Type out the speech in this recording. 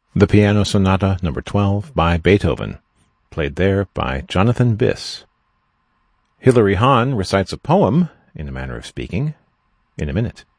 The Piano Sonata No. 12 by Beethoven, played there by Jonathan Biss. Hilary Hahn recites a poem, in a manner of speaking, in a minute.